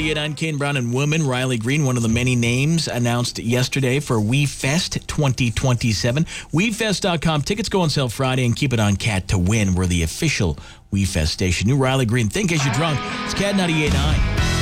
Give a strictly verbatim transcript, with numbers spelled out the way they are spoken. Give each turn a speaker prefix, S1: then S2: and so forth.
S1: ninety-eight point nine, Kane Brown and Woman. Riley Green, one of the many names announced yesterday for We Fest twenty twenty-seven. We Fest dot com. Tickets go on sale Friday, and keep it on Cat to win. We're the official We Fest station. New Riley Green, Think As You're Drunk. It's Cat ninety-eight point nine.